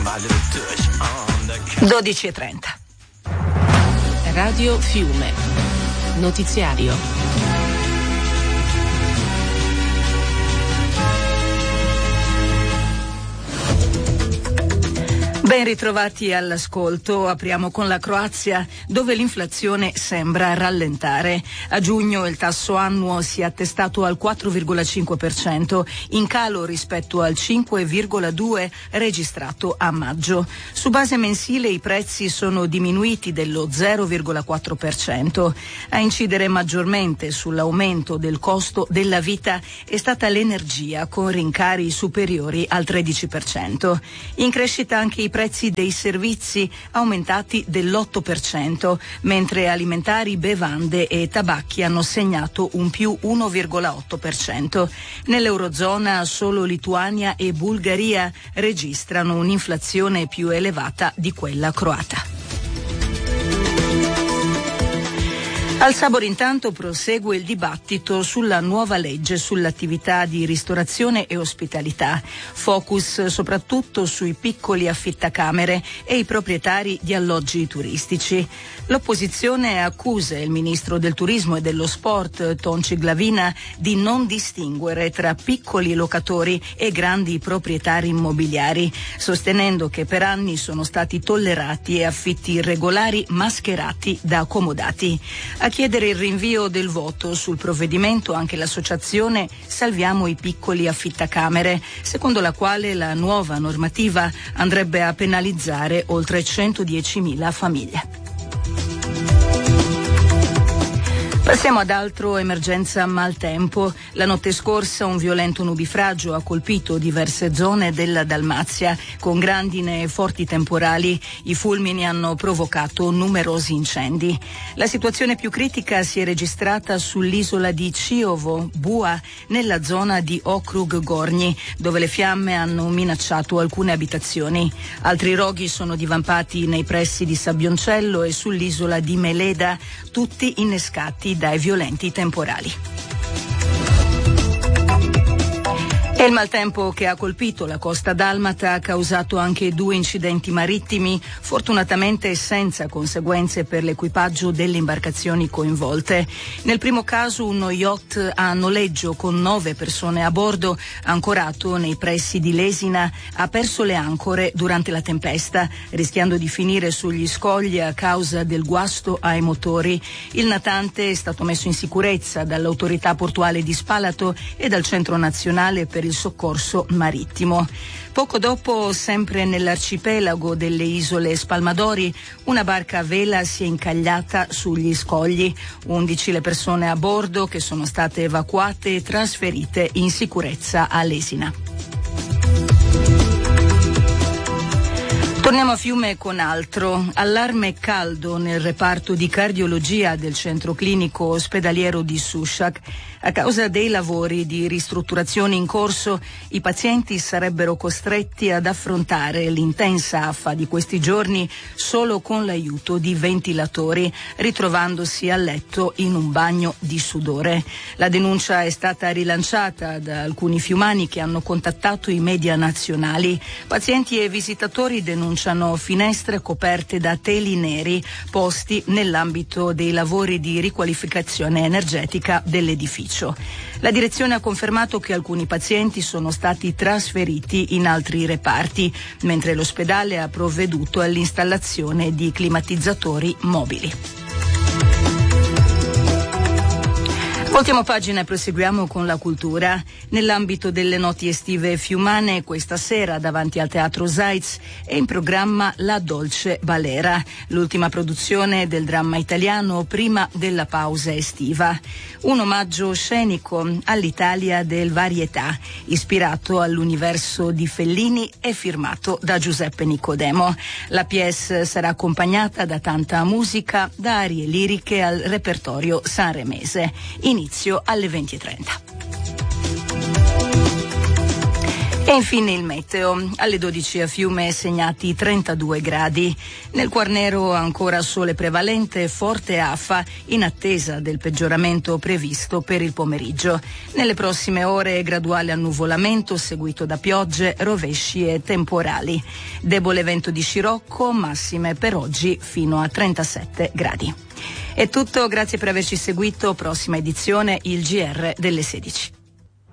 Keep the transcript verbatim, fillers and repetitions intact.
dodici e trenta. Radio Fiume. Notiziario. Ben ritrovati all'ascolto. Apriamo con la Croazia, dove l'inflazione sembra rallentare. A giugno il tasso annuo si è attestato al quattro virgola cinque per cento, in calo rispetto al cinque virgola due per cento registrato a maggio. Su base mensile i prezzi sono diminuiti dello zero virgola quattro per cento. A incidere maggiormente sull'aumento del costo della vita è stata l'energia, con rincari superiori al tredici per cento. In crescita anche i prezzi prezzi dei servizi, aumentati dell'otto per cento, mentre alimentari, bevande e tabacchi hanno segnato un più uno virgola otto per cento. Nell'Eurozona solo Lituania e Bulgaria registrano un'inflazione più elevata di quella croata. Al Sabor intanto prosegue il dibattito sulla nuova legge sull'attività di ristorazione e ospitalità, focus soprattutto sui piccoli affittacamere e i proprietari di alloggi turistici. L'opposizione accusa il ministro del turismo e dello sport, Tonci Glavina, di non distinguere tra piccoli locatori e grandi proprietari immobiliari, sostenendo che per anni sono stati tollerati affitti irregolari mascherati da accomodati. A chiedere il rinvio del voto sul provvedimento anche l'associazione Salviamo i piccoli affittacamere, secondo la quale la nuova normativa andrebbe a penalizzare oltre centodiecimila famiglie. Passiamo ad altro, emergenza maltempo. La notte scorsa un violento nubifragio ha colpito diverse zone della Dalmazia con grandine e forti temporali. I fulmini hanno provocato numerosi incendi. La situazione più critica si è registrata sull'isola di Ciovo, Bua, nella zona di Okrug Gornji, dove le fiamme hanno minacciato alcune abitazioni. Altri roghi sono divampati nei pressi di Sabbioncello e sull'isola di Meleda, tutti innescati dai violenti temporali. E il maltempo che ha colpito la costa dalmata ha causato anche due incidenti marittimi, fortunatamente senza conseguenze per l'equipaggio delle imbarcazioni coinvolte. Nel primo caso uno yacht a noleggio con nove persone a bordo, ancorato nei pressi di Lesina, ha perso le ancore durante la tempesta, rischiando di finire sugli scogli a causa del guasto ai motori. Il natante è stato messo in sicurezza dall'autorità portuale di Spalato e dal Centro Nazionale per il Soccorso Marittimo. Poco dopo, sempre nell'arcipelago delle isole Spalmadori, una barca a vela si è incagliata sugli scogli. undici le persone a bordo, che sono state evacuate e trasferite in sicurezza a Lesina. Torniamo a Fiume con altro. Allarme caldo nel reparto di cardiologia del centro clinico ospedaliero di Sushak. A causa dei lavori di ristrutturazione in corso, i pazienti sarebbero costretti ad affrontare l'intensa affa di questi giorni solo con l'aiuto di ventilatori, ritrovandosi a letto in un bagno di sudore. La denuncia è stata rilanciata da alcuni fiumani che hanno contattato i media nazionali. Pazienti e visitatori denunciano finestre coperte da teli neri posti nell'ambito dei lavori di riqualificazione energetica dell'edificio. La direzione ha confermato che alcuni pazienti sono stati trasferiti in altri reparti, mentre l'ospedale ha provveduto all'installazione di climatizzatori mobili. Voltiamo pagina e proseguiamo con la cultura. Nell'ambito delle noti estive fiumane, questa sera davanti al Teatro Zajc è in programma La Dolce Balera, l'ultima produzione del dramma italiano prima della pausa estiva. Un omaggio scenico all'Italia del varietà, ispirato all'universo di Fellini e firmato da Giuseppe Nicodemo. La pièce sarà accompagnata da tanta musica, da arie liriche al repertorio sanremese. Inizio alle venti e trenta. E infine il meteo. Alle dodici a Fiume segnati trentadue gradi. Nel Quarnero ancora sole prevalente, forte afa in attesa del peggioramento previsto per il pomeriggio. Nelle prossime ore graduale annuvolamento seguito da piogge, rovesci e temporali. Debole vento di scirocco, massime per oggi fino a trentasette gradi. È tutto, grazie per averci seguito. Prossima edizione il G R delle sedici.